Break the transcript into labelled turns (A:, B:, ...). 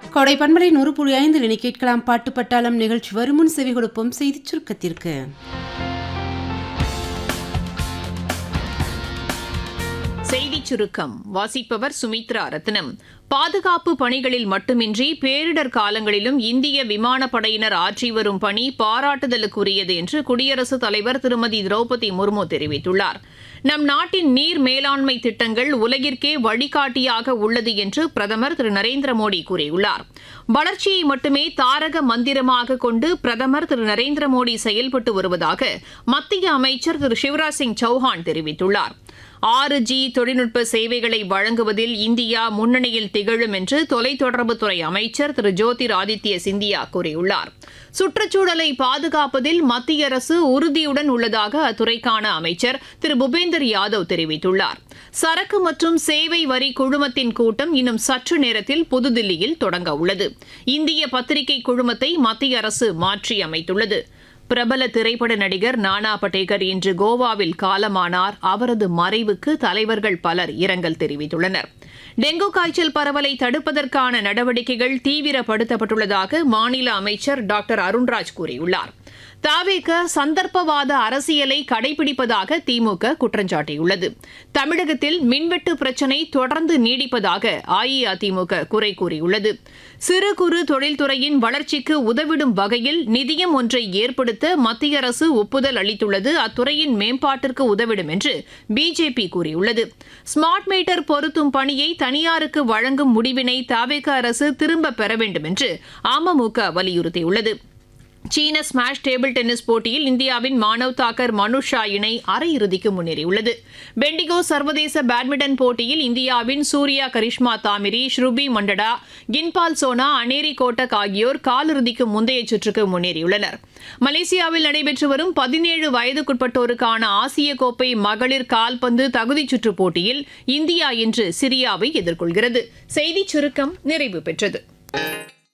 A: கோடை பண்பலை 100.5 இனி கேட்கலாம் பாட்டு பட்டாளம் நிகழ்ச்சி வருமுன் செவி கொடுப்போம் செய்திச் சுருக்கத்திற்கு.
B: செய்திச் சுருக்கம் வாசிப்பவர் சுமித்ரா ரத்னம். பாதுகாப்பு பணிகளில் மட்டுமின்றி பேரிடர் காலங்களிலும் இந்திய விமானப்படையினர் ஆற்றி வரும் பணி பாராட்டுதலுக்குரியது என்று குடியரசுத் தலைவர் திருமதி திரௌபதி முர்மு தெரிவித்துள்ளார். நம் நாட்டின் நீர் மேலாண்மை திட்டங்கள் உலகிற்கே வழிகாட்டியாக உள்ளது என்று பிரதமர் திரு நரேந்திர மோடி கூறியுள்ளார். வளர்ச்சியை மட்டுமே தாரக மந்திரமாக கொண்டு பிரதமர் திரு நரேந்திர மோடி செயல்பட்டு வருவதாக மத்திய அமைச்சர் திரு சிவராஜ் சிங் சௌஹான் தெரிவித்துள்ளார். 6G தொழில்நுட்ப சேவைகளை வழங்குவதில் இந்தியா முன்னணியில் திகழும் என்று தொலைத்தொடர்புத்துறை அமைச்சர் திரு ஜோதிர் ஆதித்ய சிந்தியா கூறியுள்ளார். சுற்றுச்சூழலை பாதுகாப்பதில் மத்திய அரசு உறுதியுடன் உள்ளதாக அத்துறைக்கான அமைச்சர் திரு பூபேந்தர் யாதவ் தெரிவித்துள்ளார். சரக்கு மற்றும் சேவை வரி குழுமத்தின் கூட்டம் இன்னும் சற்று நேரத்தில் புதுதில்லியில் தொடங்க உள்ளது. இந்திய பத்திரிகை குழுமத்தை மத்திய அரசு மாற்றி அமைத்துள்ளது. பிரபல திரைப்பட நடிகர் நானா படேகர் இன்று கோவாவில் காலமானார். அவரது மறைவுக்கு தலைவர்கள் பலர் இரங்கல் தெரிவித்துள்ளனர். டெங்கு காய்ச்சல் பரவலை தடுப்பதற்கான நடவடிக்கைகள் தீவிரப்படுத்தப்பட்டுள்ளதாக மாநில அமைச்சர் டாக்டர் அருண்ராஜ் கூறியுள்ளார். தவேக சந்தர்ப்பவாத அரசியலை கடைபிடிப்பதாக திமுக குற்றம் சாட்டியுள்ளது. தமிழகத்தில் மின்வெட்டு பிரச்சினை தொடர்ந்து நீடிப்பதாக அஇஅதிமுக குறை கூறியுள்ளது. சிறு குறு தொழில்துறையின் வளர்ச்சிக்கு உதவிடும் வகையில் நிதியம் ஒன்றை ஏற்படுத்த மத்திய அரசு ஒப்புதல் அளித்துள்ளது. அத்துறையின் மேம்பாட்டிற்கு உதவிடும் என்று பிஜேபி கூறியுள்ளது. ஸ்மார்ட் மீட்டர் பொருத்தும் பணியை தனியாருக்கு வழங்கும் முடிவினை தவேக அரசு திரும்ப பெற வேண்டும் என்று அமமுக வலியுறுத்தியுள்ளது. சீன ஸ்மாஷ் டேபிள் டென்னிஸ் போட்டியில் இந்தியாவின் மானவ் தாக்கர் மனுஷா இணை அரையிறுதிக்கு முன்னேறியுள்ளது. பெண்டிகோ சர்வதேச பேட்மிண்டன் போட்டியில் இந்தியாவின் சூர்யா கரிஷ்மா தாமிரி, ஸ்ருபி மண்டடா, கின்பால் சோனா, அனேரி கோட்டக் ஆகியோர் காலிறுதிக்கு முந்தைய சுற்றுக்கு முன்னேறியுள்ளனர். மலேசியாவில் நடைபெற்று வரும் 17 வயதுக்குட்பட்டோருக்கான ஆசிய கோப்பை மகளிர் கால்பந்து தகுதிச் சுற்றுப் போட்டியில் இந்தியா இன்று சிரியாவை எதிர்கொள்கிறது. செய்திச் சுருக்கம் நிறைவு பெற்றது.